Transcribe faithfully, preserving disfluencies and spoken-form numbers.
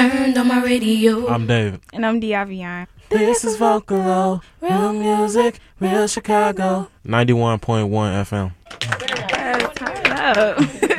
Earned on my radio. I'm David. And I'm Diavion. This is Vocalo, real music, real Chicago. ninety-one point one F M. Uh, turn up.